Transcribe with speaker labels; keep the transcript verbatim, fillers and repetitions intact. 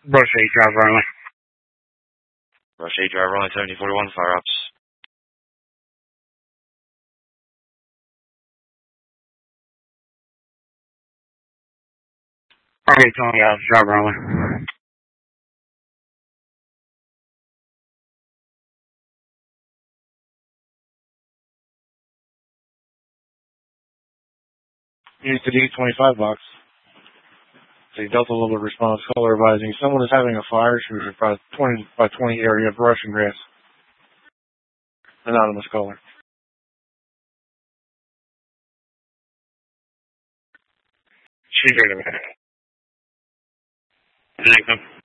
Speaker 1: Brush eight, driver only.
Speaker 2: Rush eight, driver only, seventy forty-one, fire ups.
Speaker 1: Okay, Tony, uh, driver only.
Speaker 3: Use the D twenty-five box. The Delta Level response caller advising someone is having a fire shooter by twenty by twenty area of Russian grass. Anonymous caller.
Speaker 1: She's ready to go. Thank you.